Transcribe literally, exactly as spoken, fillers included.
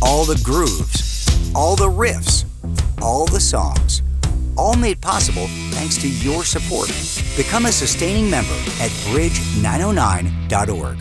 All the grooves, all the riffs, all the songs, all made possible thanks to your support. Become a sustaining member at bridge nine oh nine dot org.